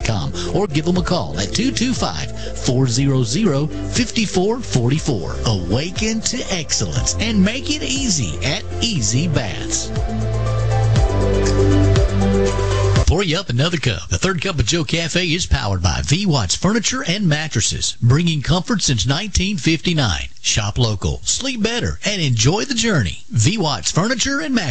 VWattsFurniture.com or give them a call at 225-400-5444. Awaken to excellence and make it easy at Easy Baths. Pour you up another cup. The Third Cup of Joe Cafe is powered by VWatts Furniture and Mattresses, bringing comfort since 1959. Shop local, sleep better, and enjoy the journey. VWatts Furniture and Mattresses.